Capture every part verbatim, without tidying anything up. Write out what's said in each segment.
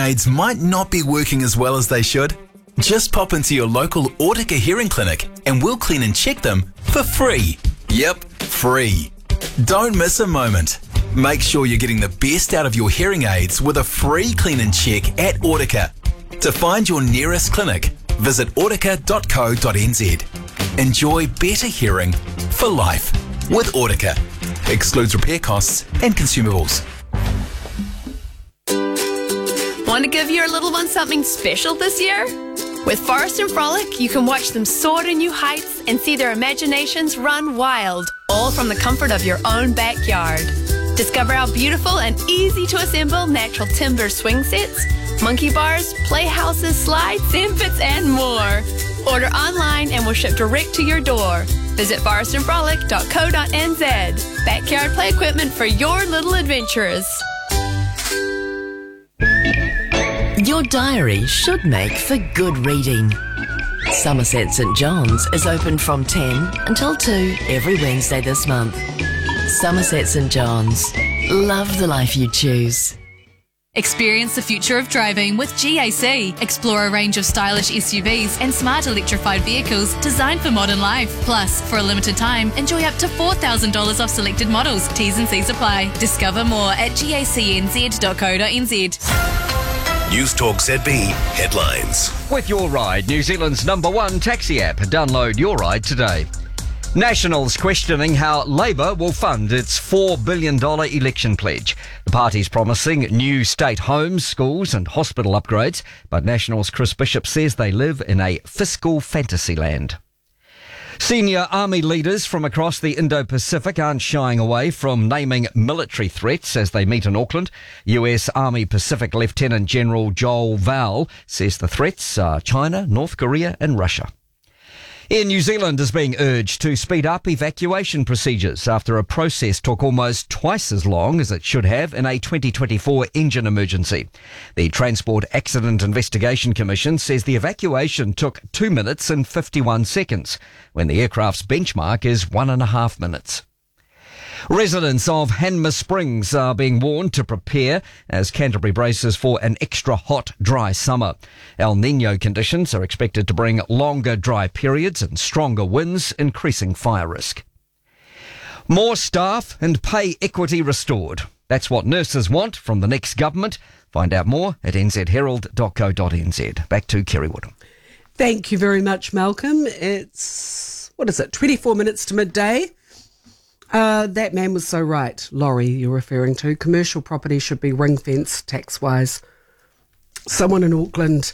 aids might not be working as well as they should? Just pop into your local Autica hearing clinic and we'll clean and check them for free. Yep, free. Don't miss a moment. Make sure you're getting the best out of your hearing aids with a free clean and check at Autica. To find your nearest clinic, visit autica dot co dot n z. Enjoy better hearing for life with Autica. Excludes repair costs and consumables. Want to give your little one something special this year? With Forest and Frolic, you can watch them soar to new heights and see their imaginations run wild, all from the comfort of your own backyard. Discover our beautiful and easy to assemble natural timber swing sets, monkey bars, playhouses, slides, sand pits, and more. Order online and we'll ship direct to your door. Visit forest and frolic dot co dot n z. Backyard play equipment for your little adventures. Your diary should make for good reading. Somerset St John's is open from ten until two every Wednesday this month. Somerset St John's. Love the life you choose. Experience the future of driving with G A C. Explore a range of stylish S U Vs and smart electrified vehicles designed for modern life. Plus, for a limited time, enjoy up to four thousand dollars off selected models. T's and C's apply. Discover more at G A C N Z dot co dot n z. News Talk Z B headlines. With Your Ride, New Zealand's number one taxi app. Download Your Ride today. Nationals questioning how Labour will fund its four billion dollars election pledge. The party's promising new state homes, schools and hospital upgrades, but Nationals' Chris Bishop says they live in a fiscal fantasy land. Senior army leaders from across the Indo-Pacific aren't shying away from naming military threats as they meet in Auckland. U S Army Pacific Lieutenant General Joel Val says the threats are China, North Korea and Russia. Air New Zealand is being urged to speed up evacuation procedures after a process took almost twice as long as it should have in a twenty twenty-four engine emergency. The Transport Accident Investigation Commission says the evacuation took two minutes and fifty-one seconds, when the aircraft's benchmark is one and a half minutes. Residents of Hanmer Springs are being warned to prepare as Canterbury braces for an extra hot, dry summer. El Niño conditions are expected to bring longer dry periods and stronger winds, increasing fire risk. More staff and pay equity restored. That's what nurses want from the next government. Find out more at n z herald dot co dot n z. Back to Kerry Wood. Thank you very much, Malcolm. It's, what is it, twenty-four minutes to midday. Uh, that man was so right, Laurie, you're referring to. Commercial property should be ring-fenced tax-wise. Someone in Auckland,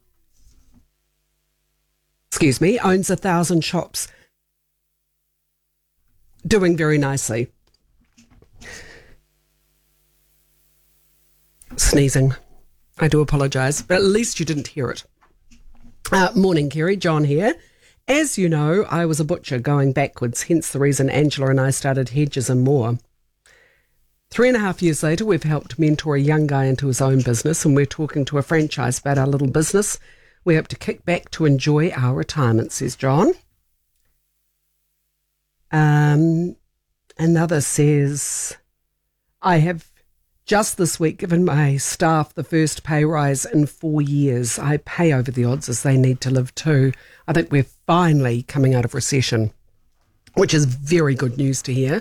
excuse me, owns a thousand shops. Doing very nicely. Sneezing. I do apologise, but at least you didn't hear it. Uh, morning, Kerry. John here. As you know, I was a butcher going backwards, hence the reason Angela and I started Hedges and More. Three and a half years later, we've helped mentor a young guy into his own business, and we're talking to a franchise about our little business. We hope to kick back to enjoy our retirement, says John. Um, another says, I have just this week given my staff the first pay rise in four years. I pay over the odds as they need to live too. I think we're finally coming out of recession, which is very good news to hear.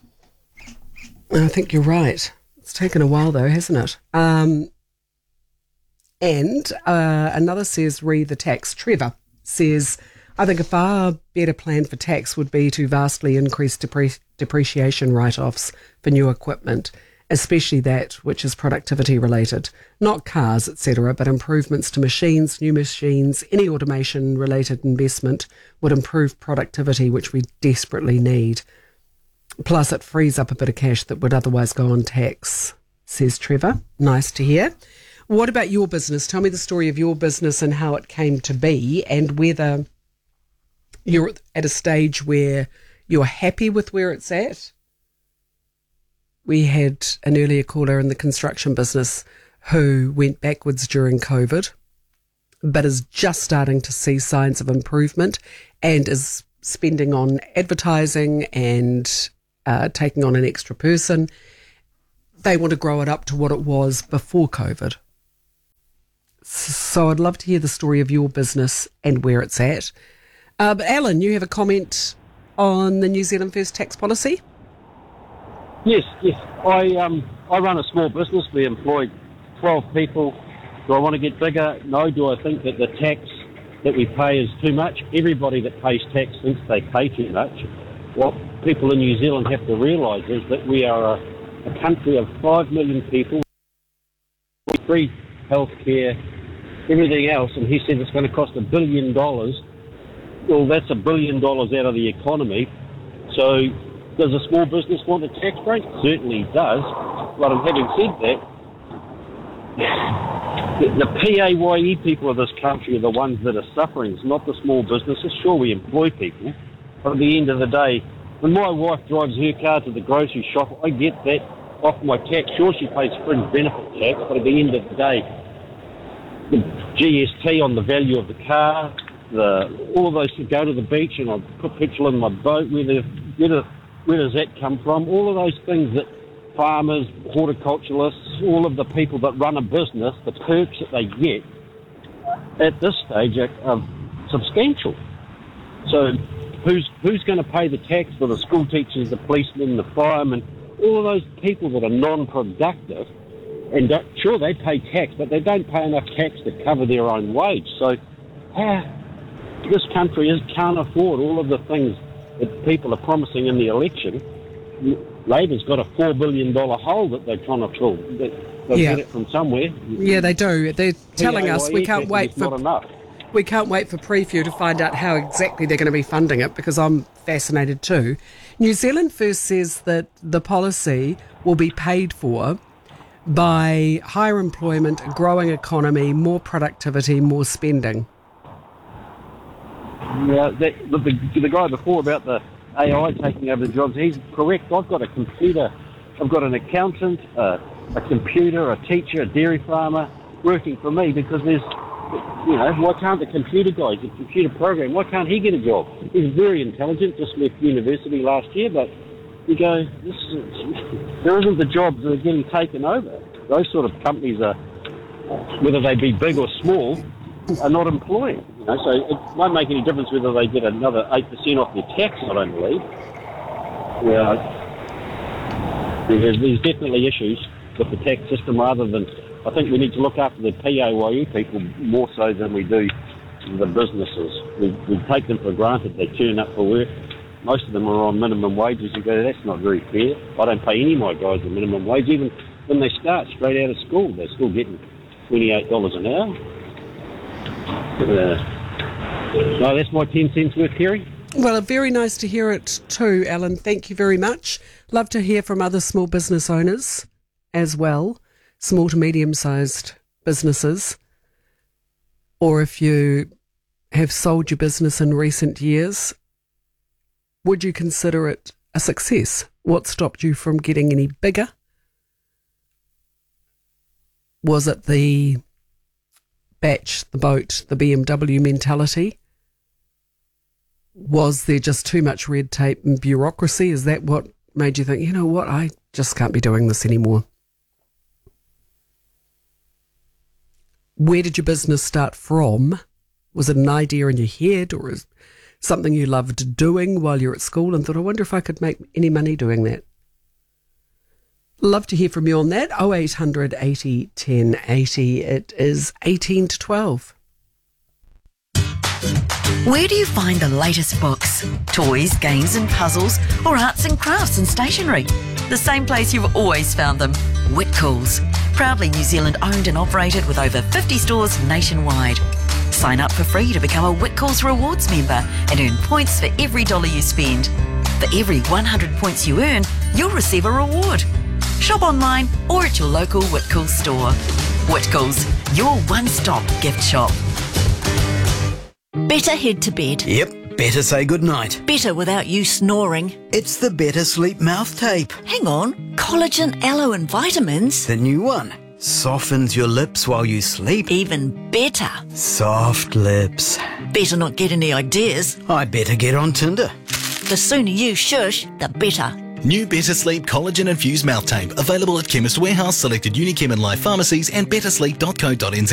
I think you're right. It's taken a while though, hasn't it? Um, and uh, another says, re the tax. Trevor says, I think a far better plan for tax would be to vastly increase depre- depreciation write-offs for new equipment, especially that which is productivity related, not cars, et cetera, but improvements to machines, new machines, any automation related investment would improve productivity, which we desperately need. Plus it frees up a bit of cash that would otherwise go on tax, says Trevor. Nice to hear. What about your business? Tell me the story of your business and how it came to be, and whether you're at a stage where you're happy with where it's at. We had an earlier caller in the construction business who went backwards during COVID, but is just starting to see signs of improvement and is spending on advertising and uh, taking on an extra person. They want to grow it up to what it was before COVID. So I'd love to hear the story of your business and where it's at. Uh, but Alan, you have a comment on the New Zealand First tax policy? Yes, yes. I um I run a small business. We employ twelve people. Do I want to get bigger? No. Do I think that the tax that we pay is too much? Everybody that pays tax thinks they pay too much. What people in New Zealand have to realise is that we are a, a country of five million people, free healthcare, everything else, and he said it's going to cost a billion dollars. Well, that's a billion dollars out of the economy. So does a small business want a tax break? Certainly does. But having said that, the, the P A Y E people of this country are the ones that are suffering. It's not the small businesses. Sure, we employ people, but at the end of the day, when my wife drives her car to the grocery shop, I get that off my tax. Sure, she pays fringe benefit tax, but at the end of the day, the G S T on the value of the car, the all of those to go to the beach and I put petrol in my boat, where, the, where, the, where does that come from? All of those things that farmers, horticulturalists, all of the people that run a business, the perks that they get at this stage are, are substantial. So who's who's going to pay the tax for the school teachers, the policemen, the firemen, all of those people that are non-productive? And uh, sure, they pay tax, but they don't pay enough tax to cover their own wage. So uh, this country is, can't afford all of the things that people are promising in the election. Labor's got a four billion dollars hole that they're trying to fill. They'll Yeah. get it from somewhere. Yeah, they do. They're telling us we can't wait It's not for enough. we can't wait for preview to find out how exactly they're going to be funding it, because I'm fascinated too. New Zealand First says that the policy will be paid for by higher employment, a growing economy, more productivity, more spending. Yeah, that, the, the, the guy before about the A I taking over the jobs, he's correct. I've got a computer, I've got an accountant, uh, a computer, a teacher, a dairy farmer working for me, because there's, you know, why can't the computer guy, the computer program, why can't he get a job? He's very intelligent, just left university last year, but you go, this is, there isn't the jobs that are getting taken over. Those sort of companies are, whether they be big or small, are not employing. You know, so it won't make any difference whether they get another eight percent off their tax, I don't believe. Yeah, there's, there's definitely issues with the tax system, rather than, I think we need to look after the P A Y E people more so than we do the businesses. We, we take them for granted. They turn up for work. Most of them are on minimum wages. You go, that's not very fair. I don't pay any of my guys a minimum wage. Even when they start straight out of school, they're still getting twenty-eight dollars an hour. Uh, no, that's my ten cents worth, Kerry. Well, very nice to hear it too, Alan. Thank you very much. Love to hear from other small business owners as well, small to medium-sized businesses, or if you have sold your business in recent years, would you consider it a success? What stopped you from getting any bigger? Was it the batch, the boat, the B M W mentality? Was there just too much red tape and bureaucracy? Is that what made you think, you know what, I just can't be doing this anymore? Where did your business start from? Was it an idea in your head, or is something you loved doing while you're at school and thought, I wonder if I could make any money doing that? Love to hear from you on that. oh eight hundred eighty ten eighty. It is eighteen to twelve. Where do you find the latest books, toys, games and puzzles, or arts and crafts and stationery? The same place you've always found them, Whitcoulls. Proudly New Zealand owned and operated with over fifty stores nationwide. Sign up for free to become a Whitcoulls Rewards member and earn points for every dollar you spend. For every one hundred points you earn, you'll receive a reward. Shop online or at your local Whitcoulls store. Whitcoulls, your one-stop gift shop. Better head to bed. Yep, better say goodnight. Better without you snoring. It's the Better Sleep mouth tape. Hang on, collagen, aloe and vitamins. The new one. Softens your lips while you sleep. Even better. Soft lips. Better not get any ideas. I better get on Tinder. The sooner you shush, the better. New Better Sleep Collagen Infused Mouth Tape. Available at Chemist Warehouse, selected Unichem and Life pharmacies, and better sleep dot co dot n z.